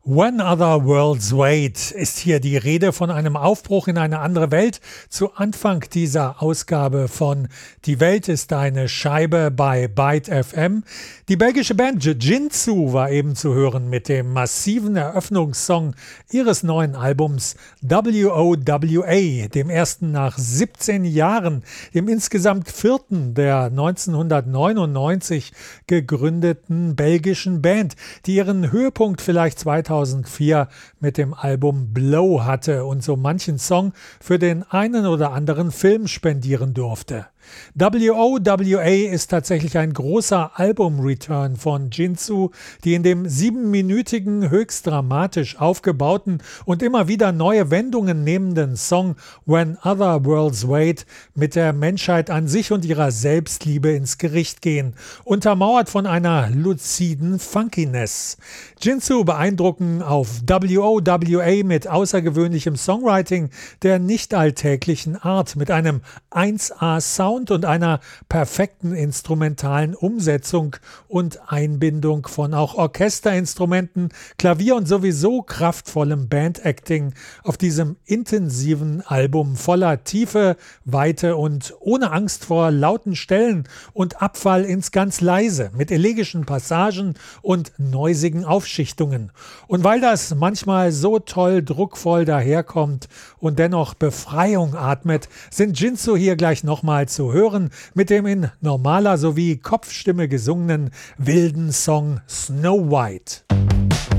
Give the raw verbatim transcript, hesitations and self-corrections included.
When Other Worlds Wait ist hier die Rede von einem Aufbruch in eine andere Welt zu Anfang dieser Ausgabe von Die Welt ist eine Scheibe bei Byte F M. Die belgische Band Jinsu war eben zu hören mit dem massiven Eröffnungssong ihres neuen Albums W O W A, dem ersten nach siebzehn Jahren, dem insgesamt vierten der neunzehnhundertneunundneunzig gegründeten belgischen Band, die ihren Höhepunkt vielleicht zweitausendvier mit dem Album Blow hatte und so manchen Song für den einen oder anderen Film spendieren durfte. W O W A ist tatsächlich ein großer Album-Return von Jinsu, die in dem siebenminütigen, höchst dramatisch aufgebauten und immer wieder neue Wendungen nehmenden Song When Other Worlds Wait mit der Menschheit an sich und ihrer Selbstliebe ins Gericht gehen, untermauert von einer luziden Funkiness. Jinsu beeindrucken auf W O W A mit außergewöhnlichem Songwriting der nicht alltäglichen Art, mit einem eins A Sound und einer perfekten instrumentalen Umsetzung und Einbindung von auch Orchesterinstrumenten, Klavier und sowieso kraftvollem Bandacting auf diesem intensiven Album voller Tiefe, Weite und ohne Angst vor lauten Stellen und Abfall ins ganz Leise mit elegischen Passagen und neusigen Aufschichtungen. Und weil das manchmal so toll druckvoll daherkommt und dennoch Befreiung atmet, sind Jinsu hier gleich nochmal zu hören mit dem in normaler sowie Kopfstimme gesungenen wilden Song Snow White.